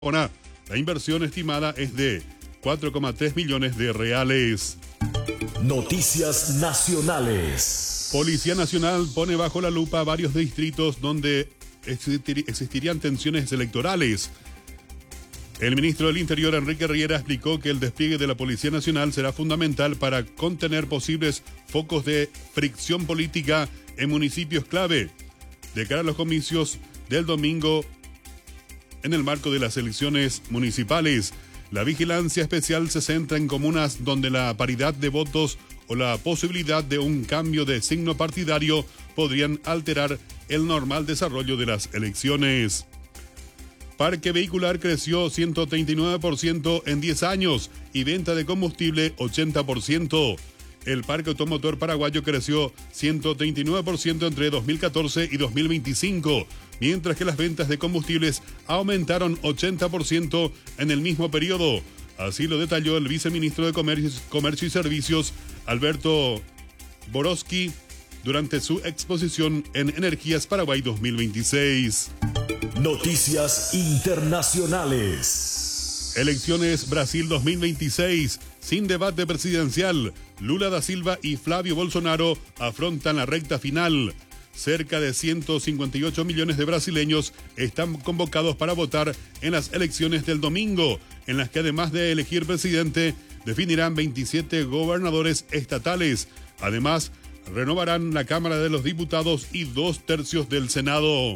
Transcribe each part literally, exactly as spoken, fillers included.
Ahora, la inversión estimada es de cuatro coma tres millones de reales. Noticias nacionales. Policía Nacional pone bajo la lupa varios distritos donde existir, existirían tensiones electorales. El ministro del Interior, Enrique Riera, explicó que el despliegue de la Policía Nacional será fundamental para contener posibles focos de fricción política en municipios clave de cara a los comicios del domingo en el marco de las elecciones municipales. La vigilancia especial se centra en comunas donde la paridad de votos o la posibilidad de un cambio de signo partidario podrían alterar el normal desarrollo de las elecciones. Parque vehicular creció ciento treinta y nueve por ciento en diez años y venta de combustible ochenta por ciento. El parque automotor paraguayo creció ciento treinta y nueve por ciento entre dos mil catorce y dos mil veinticinco, mientras que las ventas de combustibles aumentaron ochenta por ciento en el mismo periodo. Así lo detalló el viceministro de Comercio, Comercio y Servicios, Alberto Borowski, durante su exposición en Energías Paraguay dos mil veintiséis. Noticias internacionales. Elecciones Brasil dos mil veintiséis. Sin debate presidencial, Lula da Silva y Flavio Bolsonaro afrontan la recta final. Cerca de ciento cincuenta y ocho millones de brasileños están convocados para votar en las elecciones del domingo, en las que además de elegir presidente, definirán veintisiete gobernadores estatales. Además, renovarán la Cámara de los Diputados y dos tercios del Senado.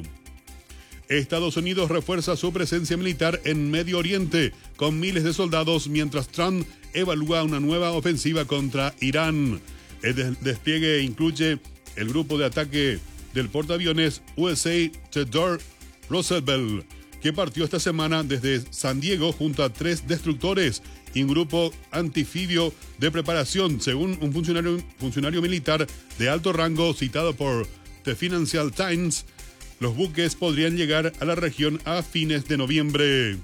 Estados Unidos refuerza su presencia militar en Medio Oriente con miles de soldados mientras Trump evalúa una nueva ofensiva contra Irán. El despliegue incluye el grupo de ataque del portaaviones U S A Theodore Roosevelt, que partió esta semana desde San Diego junto a tres destructores y un grupo anfibio de preparación, según un funcionario, funcionario militar de alto rango citado por The Financial Times. Los buques podrían llegar a la región a fines de noviembre.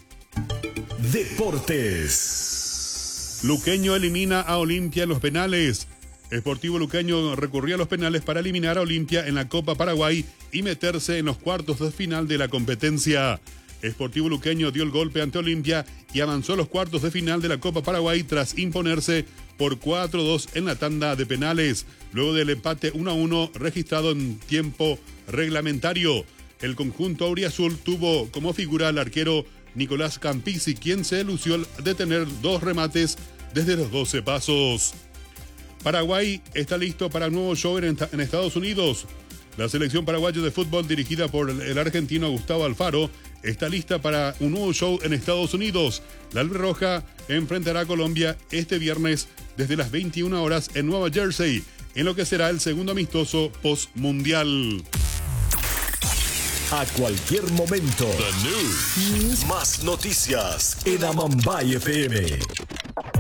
Deportes. Luqueño elimina a Olimpia en los penales. Sportivo Luqueño recurrió a los penales para eliminar a Olimpia en la Copa Paraguay y meterse en los cuartos de final de la competencia. Sportivo Luqueño dio el golpe ante Olimpia y avanzó a los cuartos de final de la Copa Paraguay tras imponerse por cuatro a dos en la tanda de penales, luego del empate uno a uno registrado en tiempo reglamentario. El conjunto auriazul tuvo como figura al arquero Nicolás Campisi, quien se lució de tener dos remates desde los doce pasos. Paraguay está listo para un nuevo show en, en Estados Unidos. La selección paraguaya de fútbol, dirigida por el, el argentino Gustavo Alfaro, está lista para un nuevo show en Estados Unidos. La albirroja enfrentará a Colombia este viernes desde las veintiuna horas en Nueva Jersey, en lo que será el segundo amistoso post-mundial. A cualquier momento, The news. Más noticias en Amambay F M.